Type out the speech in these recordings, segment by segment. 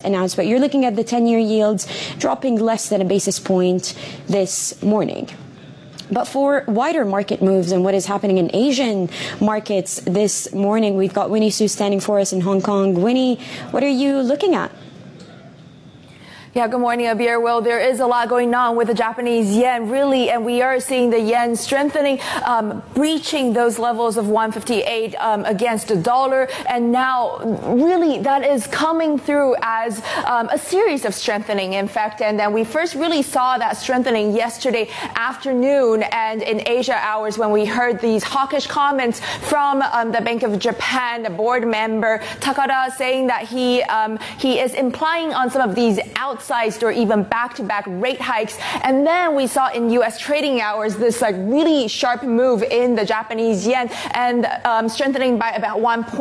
announced, but you're looking at the 10-year yields dropping less than a basis point this morning. But for wider market moves and what is happening in Asian markets this morning, we've got Winnie Su standing for us in Hong Kong. Winnie, what are you looking at? Yeah, good morning, Abir. Well, there is a lot going on with the Japanese yen, really, and we are seeing the yen strengthening, breaching those levels of 158 against the dollar. And now, really, that is coming through as a series of strengthening, in fact. And then we first really saw that strengthening yesterday afternoon and in Asia hours when we heard these hawkish comments from the Bank of Japan, the board member Takada, saying that he is implying on some of these outsized or even back-to-back rate hikes. And then we saw in U.S. trading hours this really sharp move in the Japanese yen and strengthening by about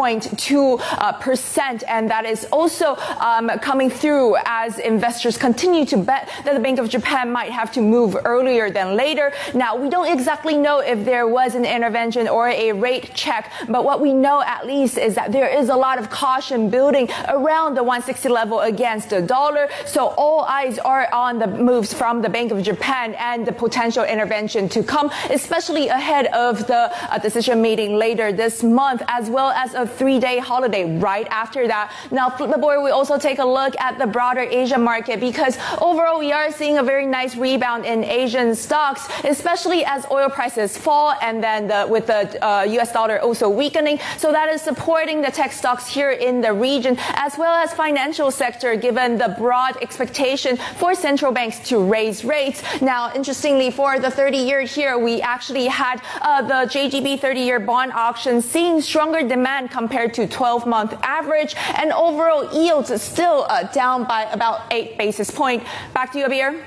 1.2%. And that is also coming through as investors continue to bet that the Bank of Japan might have to move earlier than later. Now, we don't exactly know if there was an intervention or a rate check, but what we know at least is that there is a lot of caution building around the 160 level against the dollar. So all eyes are on the moves from the Bank of Japan and the potential intervention to come, especially ahead of the decision meeting later this month, as well as a 3-day holiday right after that. Now, flip the board, we also take a look at the broader Asia market because overall we are seeing a very nice rebound in Asian stocks, especially as oil prices fall and then with the US dollar also weakening. So that is supporting the tech stocks here in the region, as well as financial sector, given the broad expectation for central banks to raise rates. Now, interestingly, for the 30-year here, we actually had the JGB 30-year bond auction seeing stronger demand compared to 12-month average, and overall yields are still down by about 8 basis points. Back to you, Abir.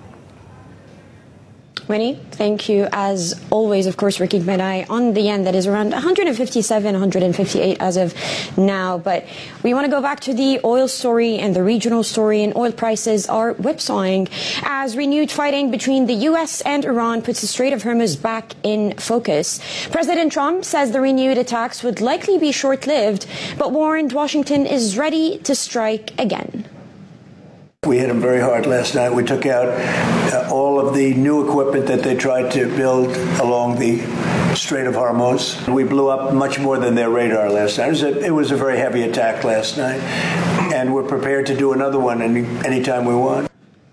Winnie, thank you. As always, of course, we're keeping an eye on the yen that is around 157, 158 as of now. But we want to go back to the oil story and the regional story, and oil prices are whipsawing as renewed fighting between the U.S. and Iran puts the Strait of Hormuz back in focus. President Trump says the renewed attacks would likely be short-lived, but warned Washington is ready to strike again. We hit them very hard last night. We took out all of the new equipment that they tried to build along the Strait of Hormuz. We blew up much more than their radar last night. It was a very heavy attack last night, and we're prepared to do another one anytime we want.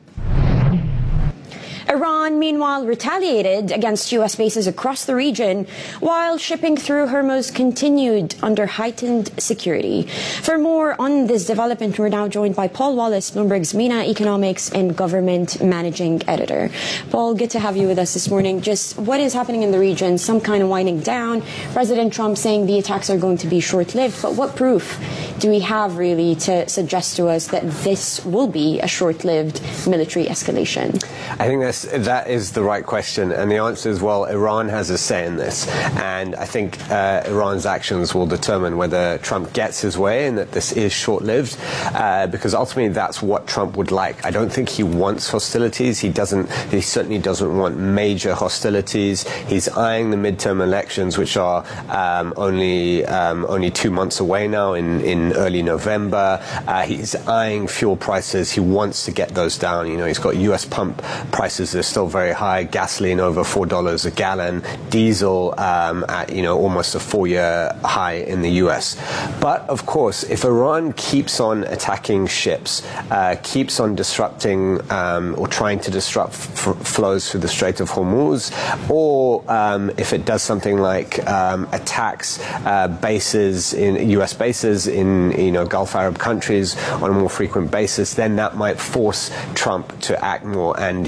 Iran, meanwhile, retaliated against U.S. bases across the region, while shipping through Hormuz continued under heightened security. For more on this development, we're now joined by Paul Wallace, Bloomberg's MENA Economics and Government Managing Editor. Paul, good to have you with us this morning. Just what is happening in the region? Some kind of winding down. President Trump saying the attacks are going to be short-lived, but what proof do we have really to suggest to us that this will be a short-lived military escalation? I think that is the right question, and the answer is, well, Iran has a say in this, and I think Iran's actions will determine whether Trump gets his way and that this is short-lived, because ultimately that's what Trump would like. I don't think he wants hostilities. He certainly doesn't want major hostilities. He's eyeing the midterm elections, which are only 2 months away now in early November. He's eyeing fuel prices. He wants to get those down. You know, he's got U.S. pump prices are still very high. Gasoline over $4 a gallon. Diesel at almost a 4-year high in the U.S. But of course, if Iran keeps on attacking ships, keeps on disrupting or trying to disrupt flows through the Strait of Hormuz, or if it does something like attacks bases in U.S. bases in Gulf Arab countries on a more frequent basis, then that might force Trump to act more and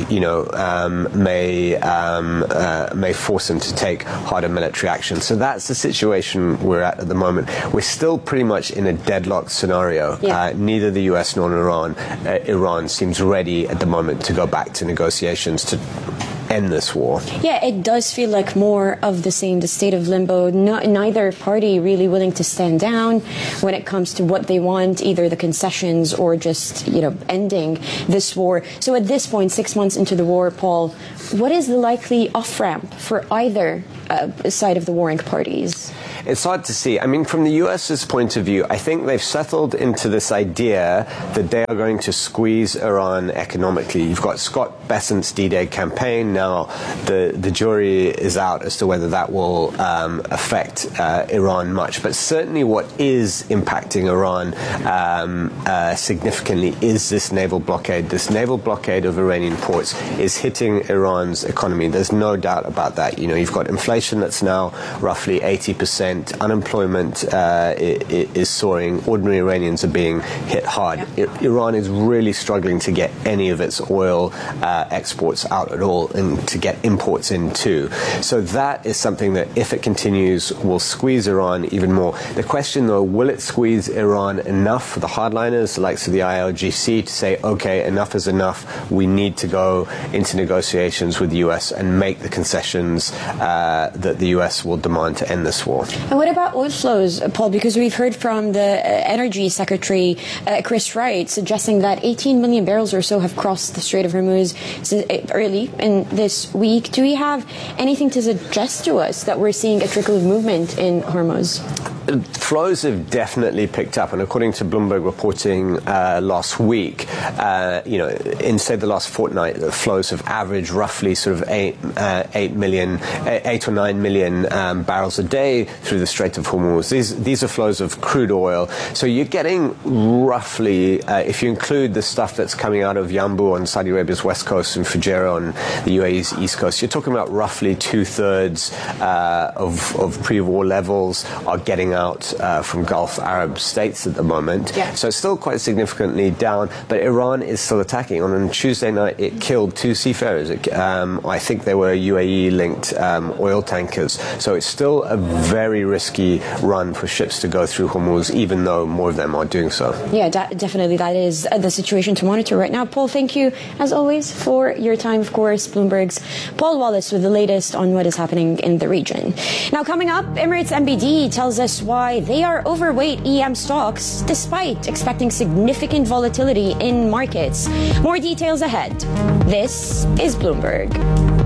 may force him to take harder military action. So that's the situation we're at the moment. We're still pretty much in a deadlocked scenario. Yeah. Neither the US nor Iran seems ready at the moment to go back to negotiations to end this war. Yeah, it does feel like more of the same, the state of limbo. Neither party really willing to stand down when it comes to what they want, either the concessions or just, ending this war. So at this point, 6 months into the war, Paul, what is the likely off-ramp for either side of the warring parties? it's hard to see. I mean, from the US's point of view, I think they've settled into this idea that they are going to squeeze Iran economically. You've got Scott Bessent's D-Day campaign. Now, the jury is out as to whether that will affect Iran much. But certainly what is impacting Iran significantly is this naval blockade. This naval blockade of Iranian ports is hitting Iran's economy. There's no doubt about that. You know, you've got inflation that's now roughly 80%. Unemployment is soaring. Ordinary Iranians are being hit hard. Iran is really struggling to get any of its oil exports out at all and to get imports in too. So that is something that, if it continues, will squeeze Iran even more. The question, though, will it squeeze Iran enough for the hardliners, the likes of the IRGC, to say, okay, enough is enough, we need to go into negotiations with the US and make the concessions that the US will demand to end this war? And what about oil flows, Paul? Because we've heard from the Energy Secretary, Chris Wright, suggesting that 18 million barrels or so have crossed the Strait of Hormuz early in this week. Do we have anything to suggest to us that we're seeing a trickle of movement in Hormuz? Flows have definitely picked up, and according to Bloomberg reporting last week, in say the last fortnight, the flows have averaged roughly sort of 8 or 9 million barrels a day through the Strait of Hormuz. These are flows of crude oil. So you're getting roughly, if you include the stuff that's coming out of Yanbu on Saudi Arabia's west coast and Fujairah on the UAE's east coast, you're talking about roughly 2/3 of pre-war levels are getting out from Gulf Arab states at the moment. Yeah. So it's still quite significantly down, but Iran is still attacking. On Tuesday night, it killed 2 seafarers. I think they were UAE-linked oil tankers. So it's still a very risky run for ships to go through Hormuz, even though more of them are doing so. Yeah, definitely. That is the situation to monitor right now. Paul, thank you, as always, for your time. Of course, Bloomberg's Paul Wallace with the latest on what is happening in the region. Now, coming up, Emirates NBD tells us why they are overweight EM stocks despite expecting significant volatility in markets. More details ahead. This is Bloomberg.